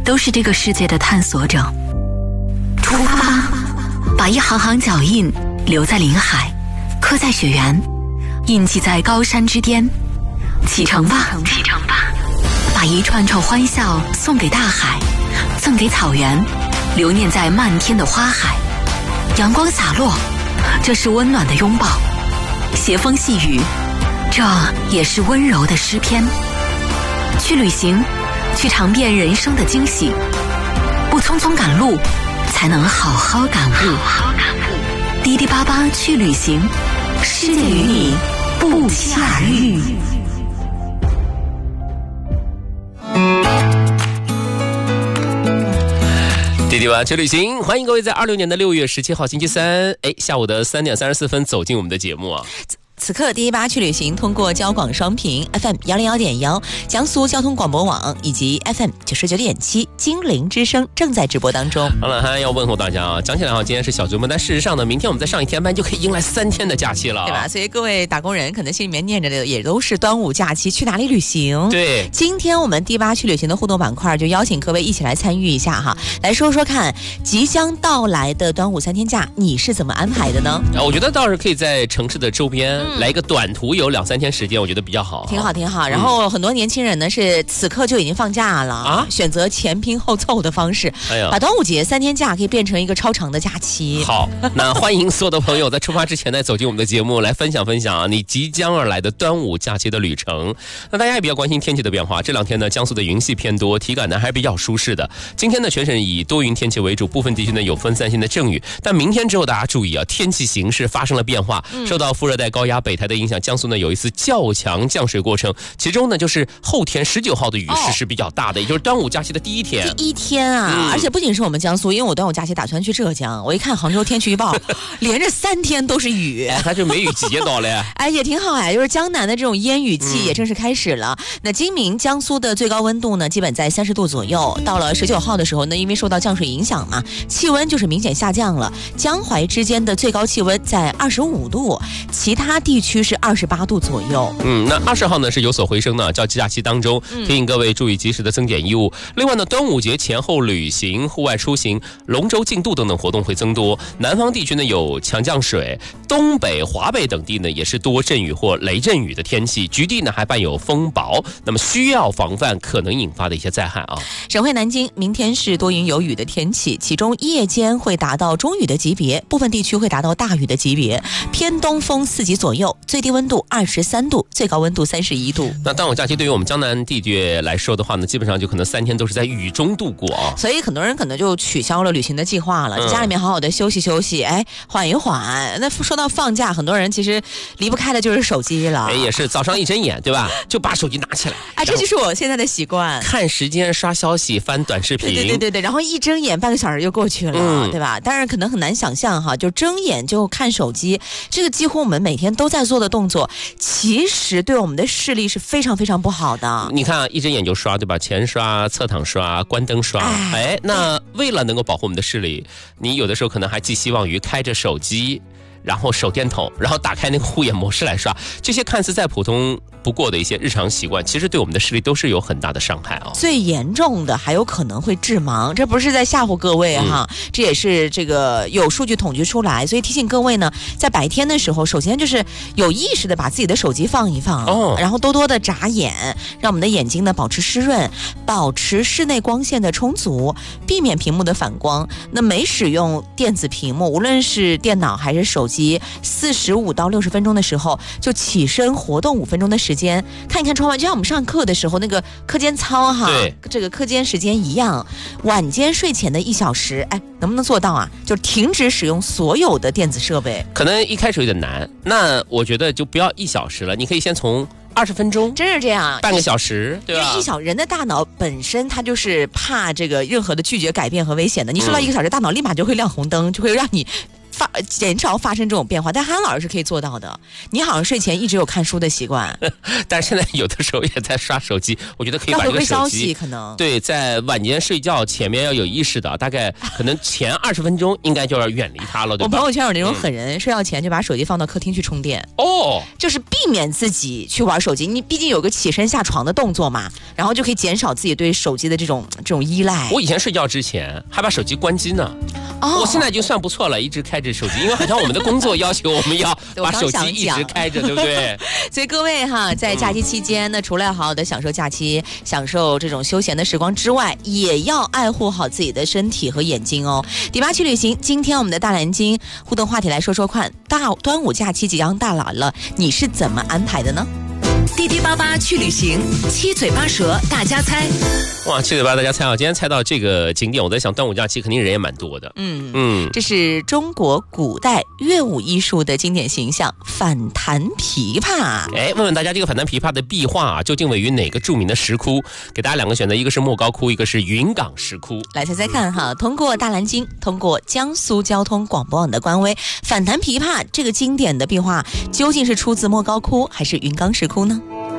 都是这个世界的探索者。出发吧，把一行行脚印留在林海，刻在雪原，印记在高山之巅。启程吧，启程吧，把一串串欢笑送给大海，赠给草原，留念在漫天的花海。阳光洒落，这是温暖的拥抱；斜风细雨，这也是温柔的诗篇。去旅行，去尝遍人生的惊喜，不匆匆赶路，才能好好感悟。滴滴巴巴去旅行，世界与你不期而遇。 滴滴吧去旅行，欢迎各位在26年的6月17号星期三，下午的3点34分走进我们的节目啊。 此刻滴滴吧去旅行通过交广双频 FM 101.1、江苏交通广播网以及 FM 99.7金陵之声正在直播当中。 好了，还要问候大家啊，讲起来今天是小周末，但事实上呢，明天我们再上一天班就可以迎来3天的假期了， 对吧？所以各位打工人可能心里面念着的也都是端午假期去哪里旅行。 对， 今天我们滴滴吧去旅行的互动板块就邀请各位一起来参与一下哈，来说说看即将到来的端午3天假你是怎么安排的呢？ 我觉得倒是可以在城市的周边来一个短途游2-3天时间，我觉得比较好， 挺好挺好。然后很多年轻人呢是此刻就已经放假了啊，选择前拼后凑的方式，把端午节3天假可以变成一个超长的假期。 好，那欢迎所有的朋友在出发之前呢走进我们的节目来分享分享啊你即将而来的端午假期的旅程。那大家也比较关心天气的变化，这2天呢江苏的云系偏多，体感呢还是比较舒适的。今天呢全省以多云天气为主，部分地区呢有分散性的阵雨，但明天之后大家注意啊，天气形势发生了变化，受到副热带高压北台的影响，江苏呢有一次较强降水过程，其中呢就是后天19号的雨势是比较大的，也就是端午假期的第一天。 第一天啊，而且不仅是我们江苏，因为我端午假期打算去浙江，我一看杭州天气预报，连着3天都是雨， 它就梅雨季节到了。 也挺好就是江南的这种烟雨季也正式开始了。那今明江苏的最高温度呢，基本在30度左右。到了19号的时候呢，因为受到降水影响嘛，气温就是明显下降了。江淮之间的最高气温在25度，其他地区是28度左右。 那20号呢是有所回升呢，较假期当中提醒各位注意及时的增减衣物。另外呢，端午节前后旅行、户外出行、龙舟竞渡等等活动会增多。南方地区呢有强降水，东北、华北等地呢也是多阵雨或雷阵雨的天气，局地呢还伴有风雹，那么需要防范可能引发的一些灾害啊。 省会南京明天是多云有雨的天气，其中夜间会达到中雨的级别，部分地区会达到大雨的级别，偏东风4级左右，最低温度23度，最高温度31度。 那端午假期对于我们江南地区来说的话呢，基本上就可能3天都是在雨中度过啊， 所以很多人可能就取消了旅行的计划了，在家里面好好的休息休息，缓一缓。那说到放假，很多人其实离不开的就是手机了， 也是早上一睁眼对吧，就把手机拿起来， 这就是我现在的习惯， 看时间、刷消息、翻短视频， 对，然后一睁眼半个小时就过去了，对吧？当然可能很难想象哈，就睁眼就看手机，这个几乎我们每天都在做的动作，其实对我们的视力是非常非常不好的。 你看一睁眼就刷对吧，前刷、侧躺刷、关灯刷，那为了能够保护我们的视力，你有的时候可能还寄希望于开着手机，然后手电筒，然后打开那个护眼模式来刷，这些看似再普通不过的一些日常习惯，其实对我们的视力都是有很大的伤害啊。 最严重的还有可能会致盲，这不是在吓唬各位哈，这也是这个有数据统计出来，所以提醒各位呢，在白天的时候，首先就是有意识的把自己的手机放一放，然后多多的眨眼，让我们的眼睛呢保持湿润，保持室内光线的充足，避免屏幕的反光。那每使用电子屏幕，无论是电脑还是手机，45到60分钟的时候，就起身活动5分钟的时间，看一看窗外，就像我们上课的时候那个课间操哈，这个课间时间一样。晚间睡前的1小时，能不能做到啊？就停止使用所有的电子设备。 可能一开始有点难，那我觉得就不要1小时了，你可以先从20分钟， 真是这样， 半个小时，对吧？ 人的大脑本身它就是怕这个任何的拒绝改变和危险的。你说到1个小时，大脑立马就会亮红灯，就会让你减少发生这种变化。但韩老师是可以做到的。你好像睡前一直有看书的习惯， 但是现在有的时候也在刷手机，我觉得可以把这个手机可能对在晚间睡觉前面要有意识的，大概可能前20分钟应该就要远离它了，对吧？ 我朋友圈有那种狠人，睡觉前就把手机放到客厅去充电，就是避免自己去玩手机。你毕竟有个起身下床的动作嘛，然后就可以减少自己对手机的这种依赖。 我以前睡觉之前还把手机关机呢。我现在就算不错了，一直开着手机，因为好像我们的工作要求我们要把手机一直开着，对不对？ 所以各位哈，在假期期间呢，除了好好的享受假期，享受这种休闲的时光之外，也要爱护好自己的身体和眼睛哦。第8期旅行，今天我们的大蓝鲸互动话题来说说看，端午假期即将到来了，你是怎么安排的呢？ 滴滴八八去旅行，七嘴八舌大家猜。 哇，七嘴八舌大家猜啊！今天猜到这个景点，我在想端午假期肯定人也蛮多的。 这是中国古代乐舞艺术的经典形象——反弹琵琶。 问问大家，这个反弹琵琶的壁画究竟位于哪个著名的石窟？给大家2个选择，一个是莫高窟，一个是云冈石窟。 来猜猜看哈！通过大蓝鲸，通过江苏交通广播网的官微，反弹琵琶这个经典的壁画究竟是出自莫高窟还是云冈石窟呢？